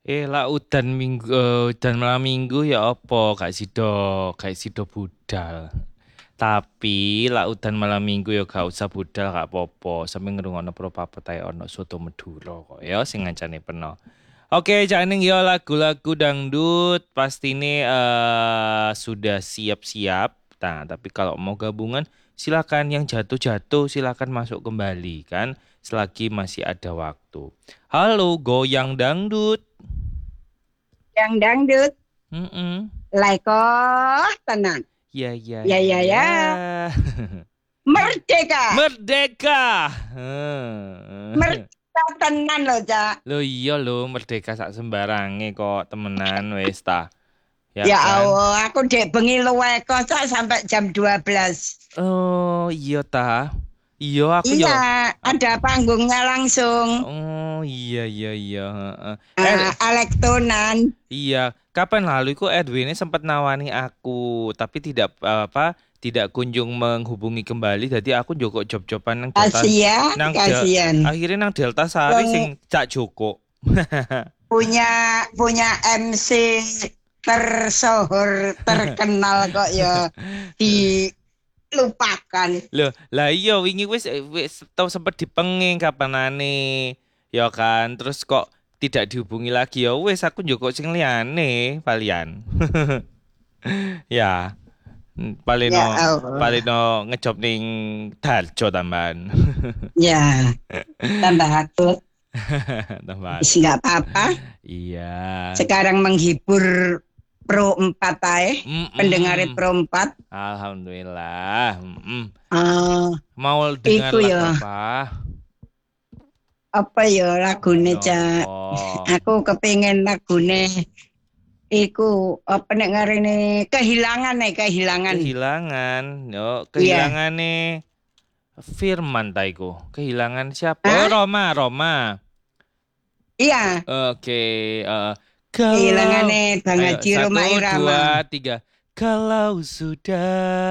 Udan minggu, udan malam minggu ya apa? Gak sido budal. Tapi udan malam minggu ya gak usah budal gak apa-apa. Sampe ngrungokno propapet ae ono soto Madura kok ya sing ngancane peno. Oke, Cak Ning ya lagu-lagu dangdut pasti ini sudah siap-siap. Nah, tapi kalau mau gabungan silakan yang jatuh-jatuh silakan masuk kembali kan selagi masih ada waktu. Halo, goyang dangdut. Yang dangdut Mm-mm. laiko tenan. Ya, ya, Ya ya ya. ya. Merdeka. Merdeka. Heeh. Merdeka tenan loh, Cak. Lo iya lo merdeka sak sembarange kok temenan wis ta. Ya Ya kan? Allah, aku dek bengi luwe kok Cak, sampai jam 12. Oh, iya ta. Iya aku yo. Iya, a- ada panggungnya langsung. Oh, iya iya iya, heeh. Alektonan. Iya, kapan lalu iku Edwin sempat nawani aku, tapi tidak tidak kunjung menghubungi kembali. Jadi aku joko job-joban Kasihan, nang del, kasihan. akhirnya nang Delta Sari sing Wong Cak Joko. punya punya MC tersohor, terkenal kok ya dilupakan. Loh, lah iya wingi wis tau sempet dipenging kapanane. Ya kan, terus kok tidak dihubungi lagi ya wis aku joko sing liyane palian. Ya, Ya palino Allah. ngejob ning Darjo tambahan. Ya, tambah aku. Tambahan. Nggak apa-apa. Iya. Sekarang menghibur Pro 4 ae, pendengar Mm-mm. Pro 4. Alhamdulillah. Mm-mm. Ah, Mau dengar iku lagu ya, apa? apa ya lagune, Ya Cak. apa? Aku kepingin lagune iku apa nek ngarene kehilangan kehilangan. Kehilangan. Yo, Iya. kehilangan nih Firman taiku. Kehilangan siapa? Oh, Hah? Roma, Roma. Iya, Oke, eh, kalau kehilangane Bang ayo Haji satu Roma Irama. dua tiga. Kalau sudah